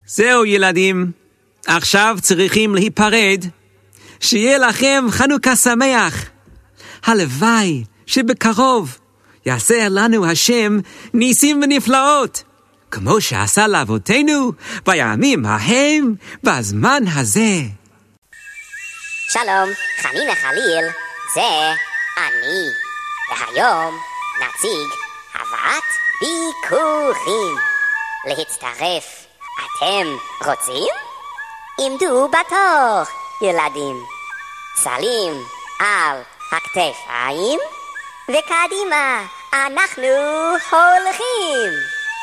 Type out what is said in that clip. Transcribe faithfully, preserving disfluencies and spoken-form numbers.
זהו ילדים, עכשיו צריכים להיפרד. שיהיה לכם חנוכה שמח. הלוואי שבקרוב יעשה לנו השם ניסים ונפלאות, כמו שעשה לאבותינו בימים ההם בזמן הזה. שלום, חנינה חליל, זה אני. והיום נציג הבאת ביקורים. להצטרף אתם רוצים? עמדו בתור, ילדים. סלים על הכתפיים, וקדימה אנחנו הולכים.